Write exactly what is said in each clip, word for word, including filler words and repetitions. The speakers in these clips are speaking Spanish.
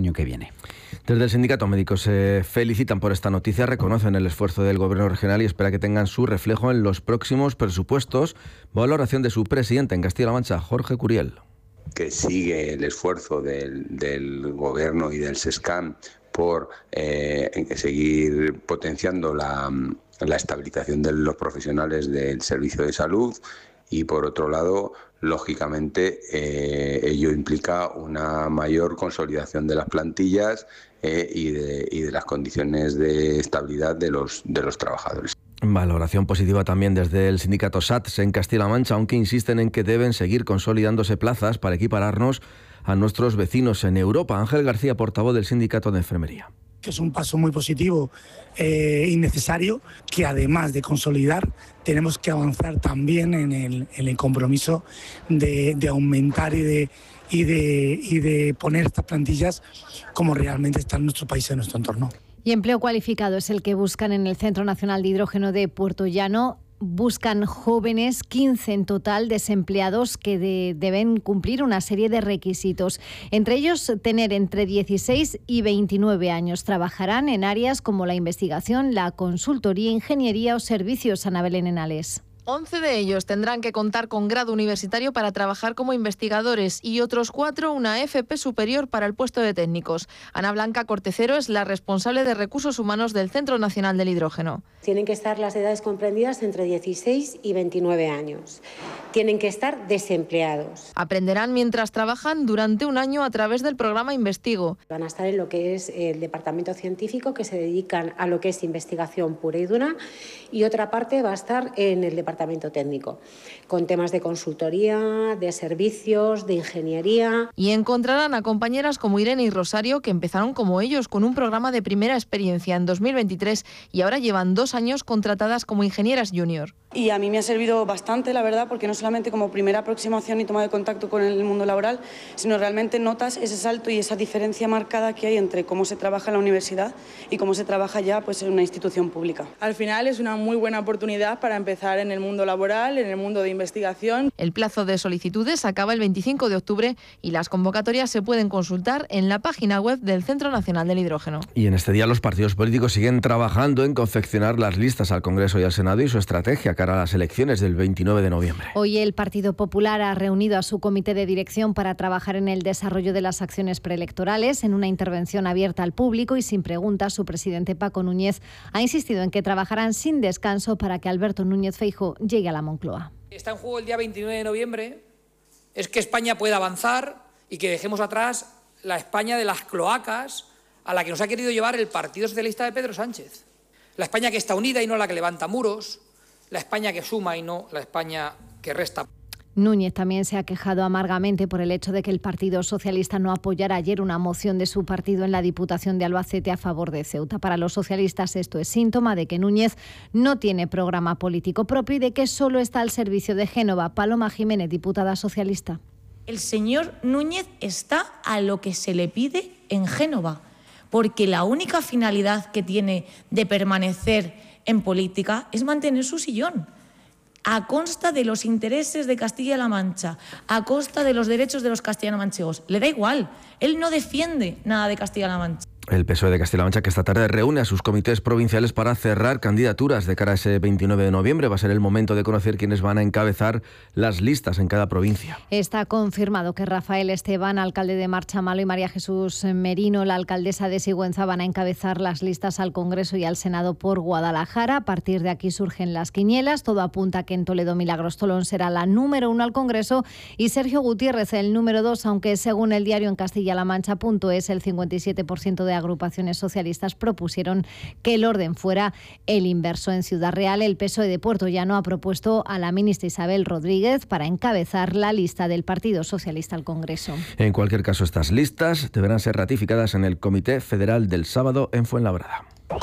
año que viene. Desde el sindicato médico se felicitan por esta noticia, reconocen el esfuerzo del Gobierno regional y espera que tengan su reflejo en los próximos presupuestos. Valoración de su presidente en Castilla-La Mancha, Jorge Curiel. Que sigue el esfuerzo del, del Gobierno y del SESCAM por eh, seguir potenciando la, la estabilización de los profesionales del servicio de salud y, por otro lado, lógicamente, eh, ello implica una mayor consolidación de las plantillas eh, y, de, y de las condiciones de estabilidad de los, de los trabajadores. Valoración positiva también desde el sindicato S A T S en Castilla-La Mancha, aunque insisten en que deben seguir consolidándose plazas para equipararnos a nuestros vecinos en Europa. Ángel García, portavoz del sindicato de enfermería. Que es un paso muy positivo eh, y necesario, que además de consolidar, tenemos que avanzar también en el, en el compromiso de, de aumentar y de, y, de, y de poner estas plantillas como realmente están en nuestro país y en nuestro entorno. Y empleo cualificado es el que buscan en el Centro Nacional de Hidrógeno de Puerto Llano. Buscan jóvenes, quince en total, desempleados que de, deben cumplir una serie de requisitos. Entre ellos, tener entre dieciséis y veintinueve años. Trabajarán en áreas como la investigación, la consultoría, ingeniería o servicios. Ana Belén Henales. once de ellos tendrán que contar con grado universitario para trabajar como investigadores y otros cuatro una F P superior para el puesto de técnicos. Ana Blanca Cortecero es la responsable de Recursos Humanos del Centro Nacional del Hidrógeno. Tienen que estar las edades comprendidas entre dieciséis y veintinueve años. Tienen que estar desempleados. Aprenderán mientras trabajan durante un año a través del programa Investigo. Van a estar en lo que es el departamento científico, que se dedican a lo que es investigación pura y dura, y otra parte va a estar en el departamento técnico, con temas de consultoría, de servicios, de ingeniería. Y encontrarán a compañeras como Irene y Rosario, que empezaron como ellos con un programa de primera experiencia en dos mil veintitrés y ahora llevan dos años contratadas como ingenieras junior. Y a mí me ha servido bastante, la verdad, porque no solamente como primera aproximación y toma de contacto con el mundo laboral, sino realmente notas ese salto y esa diferencia marcada que hay entre cómo se trabaja en la universidad y cómo se trabaja ya pues, en una institución pública. Al final es una muy buena oportunidad para empezar en el mundo laboral, en el mundo de investigación. El plazo de solicitudes acaba el veinticinco de octubre y las convocatorias se pueden consultar en la página web del Centro Nacional del Hidrógeno. Y en este día los partidos políticos siguen trabajando en confeccionar las listas al Congreso y al Senado y su estrategia cara a las elecciones del veintinueve de noviembre. Hoy el Partido Popular ha reunido a su comité de dirección para trabajar en el desarrollo de las acciones preelectorales. En una intervención abierta al público y sin preguntas, su presidente Paco Núñez ha insistido en que trabajarán sin descanso para que Alberto Núñez Feijóo llegue a la Moncloa. Está en juego el día veintinueve de noviembre, es que España pueda avanzar y que dejemos atrás la España de las cloacas a la que nos ha querido llevar el Partido Socialista de Pedro Sánchez. La España que está unida y no la que levanta muros, la España que suma y no la España que resta. Núñez también se ha quejado amargamente por el hecho de que el Partido Socialista no apoyara ayer una moción de su partido en la Diputación de Albacete a favor de Ceuta. Para los socialistas esto es síntoma de que Núñez no tiene programa político propio y de que solo está al servicio de Génova. Paloma Jiménez, diputada socialista. El señor Núñez está a lo que se le pide en Génova, porque la única finalidad que tiene de permanecer en política es mantener su sillón, a costa de los intereses de Castilla-La Mancha, a costa de los derechos de los castellano-manchegos. Le da igual, él no defiende nada de Castilla-La Mancha. El P S O E de Castilla-La Mancha, que esta tarde reúne a sus comités provinciales para cerrar candidaturas de cara a ese veintinueve de noviembre. Va a ser el momento de conocer quiénes van a encabezar las listas en cada provincia. Está confirmado que Rafael Esteban, alcalde de Marchamalo, y María Jesús Merino, la alcaldesa de Sigüenza, van a encabezar las listas al Congreso y al Senado por Guadalajara. A partir de aquí surgen las quinielas. Todo apunta a que en Toledo Milagros Tolón será la número uno al Congreso y Sergio Gutiérrez el número dos, aunque según el diario en Castilla-La Mancha punto es, el cincuenta y siete por ciento de agrupaciones socialistas propusieron que el orden fuera el inverso. En Ciudad Real, el P S O E de Puerto Llano ha propuesto a la ministra Isabel Rodríguez para encabezar la lista del Partido Socialista al Congreso. En cualquier caso, estas listas deberán ser ratificadas en el Comité Federal del sábado en Fuenlabrada.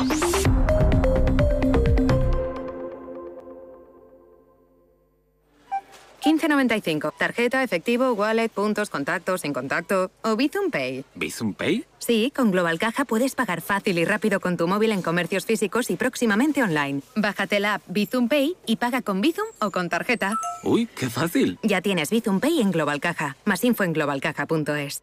quince noventa y cinco. Tarjeta, efectivo, wallet, puntos, contactos, sin contacto o Bizum Pay. ¿Bizum Pay? Sí, con Global Caja puedes pagar fácil y rápido con tu móvil en comercios físicos y próximamente online. Bájate la app Bizum Pay y paga con Bizum o con tarjeta. ¡Uy, qué fácil! Ya tienes Bizum Pay en Global Caja. Más info en global caja punto es.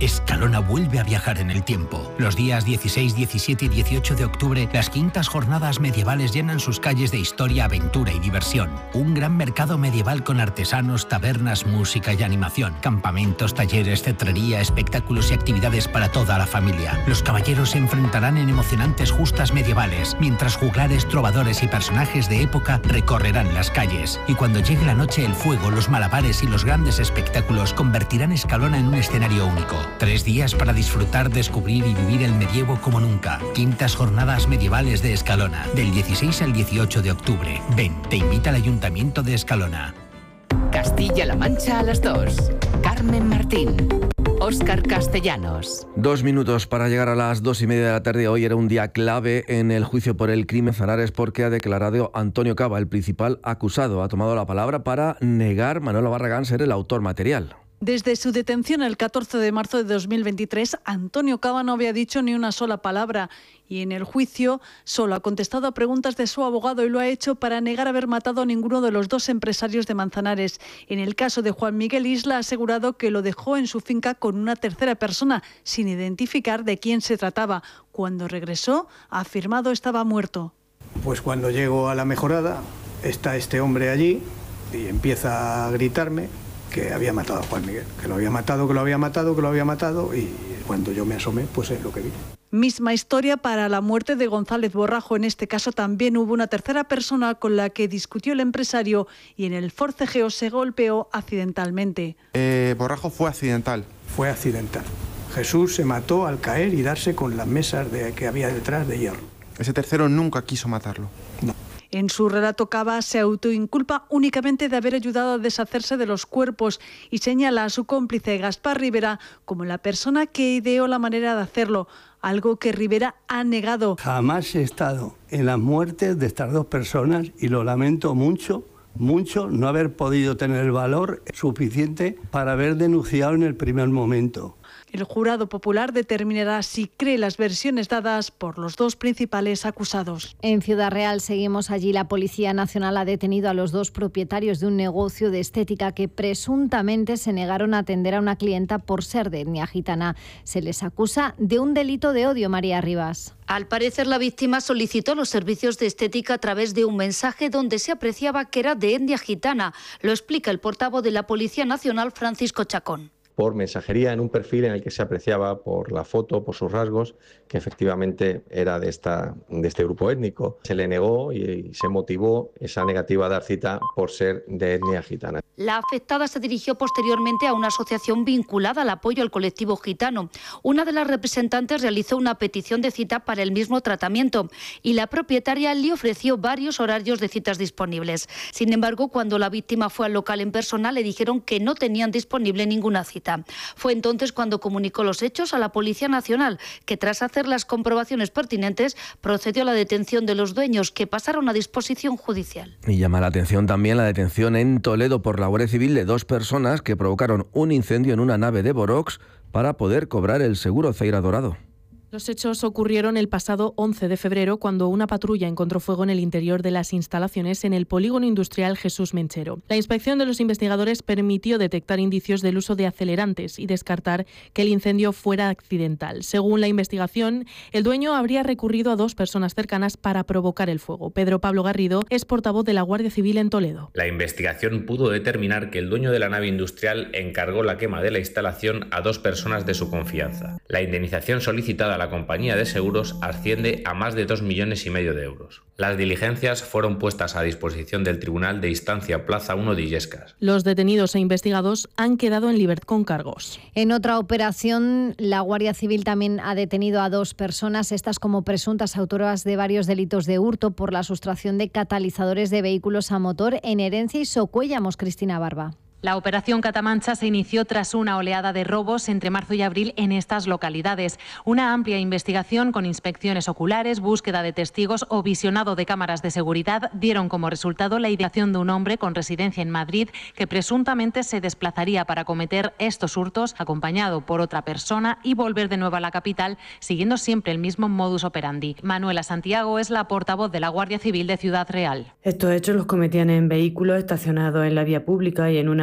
Escalona vuelve a viajar en el tiempo. Los días dieciséis, diecisiete y dieciocho de octubre, las quintas jornadas medievales llenan sus calles de historia, aventura y diversión. Un gran mercado medieval con artesanos, tabernas, música y animación. Campamentos, talleres, cetrería, espectáculos y actividades para toda la familia. Los caballeros se enfrentarán en emocionantes justas medievales, mientras juglares, trovadores y personajes de época recorrerán las calles. Y cuando llegue la noche, el fuego, los malabares y los grandes espectáculos convertirán Escalona en un escenario único. Tres días para disfrutar, descubrir y vivir el medievo como nunca. Quintas jornadas medievales de Escalona, del dieciséis al dieciocho de octubre. Ven, te invita al Ayuntamiento de Escalona. Castilla-La Mancha a las dos. Carmen Martín. Óscar Castellanos. Dos minutos para llegar a las dos y media de la tarde. Hoy era un día clave en el juicio por el crimen Zanares porque ha declarado Antonio Caba, el principal acusado. Ha tomado la palabra para negar Manuel Barragán ser el autor material. Desde su detención el catorce de marzo de dos mil veintitrés, Antonio Caba no había dicho ni una sola palabra y en el juicio solo ha contestado a preguntas de su abogado y lo ha hecho para negar haber matado a ninguno de los dos empresarios de Manzanares. En el caso de Juan Miguel Isla ha asegurado que lo dejó en su finca con una tercera persona, sin identificar de quién se trataba. Cuando regresó, ha afirmado estaba muerto. Pues cuando llego a la mejorada, está este hombre allí y empieza a gritarme que había matado a Juan Miguel, que lo había matado, que lo había matado, que lo había matado y cuando yo me asomé, pues es lo que vi. Misma historia para la muerte de González Borrajo. En este caso también hubo una tercera persona con la que discutió el empresario y en el forcejeo se golpeó accidentalmente. Eh, Borrajo fue accidental. Fue accidental. Jesús se mató al caer y darse con las mesas de, que había detrás de hierro. Ese tercero nunca quiso matarlo. No. En su relato, Caba se autoinculpa únicamente de haber ayudado a deshacerse de los cuerpos y señala a su cómplice Gaspar Rivera como la persona que ideó la manera de hacerlo, algo que Rivera ha negado. Jamás he estado en las muertes de estas dos personas y lo lamento mucho, mucho no haber podido tener el valor suficiente para haber denunciado en el primer momento. El jurado popular determinará si cree las versiones dadas por los dos principales acusados. En Ciudad Real seguimos allí. La Policía Nacional ha detenido a los dos propietarios de un negocio de estética que presuntamente se negaron a atender a una clienta por ser de etnia gitana. Se les acusa de un delito de odio, María Rivas. Al parecer, la víctima solicitó los servicios de estética a través de un mensaje donde se apreciaba que era de etnia gitana. Lo explica el portavoz de la Policía Nacional, Francisco Chacón. Por mensajería en un perfil en el que se apreciaba por la foto, por sus rasgos, que efectivamente era de, esta, de este grupo étnico. Se le negó y, y se motivó esa negativa a dar cita por ser de etnia gitana. La afectada se dirigió posteriormente a una asociación vinculada al apoyo al colectivo gitano. Una de las representantes realizó una petición de cita para el mismo tratamiento y la propietaria le ofreció varios horarios de citas disponibles. Sin embargo, cuando la víctima fue al local en persona, le dijeron que no tenían disponible ninguna cita. Fue entonces cuando comunicó los hechos a la Policía Nacional, que tras hacer las comprobaciones pertinentes procedió a la detención de los dueños, que pasaron a disposición judicial. Y llama la atención también la detención en Toledo por la Guardia Civil de dos personas que provocaron un incendio en una nave de Vorox para poder cobrar el seguro Ceira Dorado. Los hechos ocurrieron el pasado once de febrero cuando una patrulla encontró fuego en el interior de las instalaciones en el polígono industrial Jesús Menchero. La inspección de los investigadores permitió detectar indicios del uso de acelerantes y descartar que el incendio fuera accidental. Según la investigación, el dueño habría recurrido a dos personas cercanas para provocar el fuego. Pedro Pablo Garrido es portavoz de la Guardia Civil en Toledo. La investigación pudo determinar que el dueño de la nave industrial encargó la quema de la instalación a dos personas de su confianza. La indemnización solicitada a la compañía de seguros asciende a más de dos millones y medio de euros. Las diligencias fueron puestas a disposición del Tribunal de Instancia Plaza uno de Illescas. Los detenidos e investigados han quedado en libertad con cargos. En otra operación, la Guardia Civil también ha detenido a dos personas, estas como presuntas autoras de varios delitos de hurto por la sustracción de catalizadores de vehículos a motor en Herencia y Socuéllamos. Cristina Barba. La operación Catamancha se inició tras una oleada de robos entre marzo y abril en estas localidades. Una amplia investigación con inspecciones oculares, búsqueda de testigos o visionado de cámaras de seguridad dieron como resultado la ideación de un hombre con residencia en Madrid que presuntamente se desplazaría para cometer estos hurtos acompañado por otra persona y volver de nuevo a la capital siguiendo siempre el mismo modus operandi. Manuela Santiago es la portavoz de la Guardia Civil de Ciudad Real. Estos hechos los cometían en vehículos estacionados en la vía pública y en una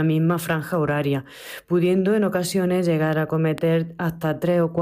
misma franja horaria, pudiendo en ocasiones llegar a cometer hasta tres o cuatro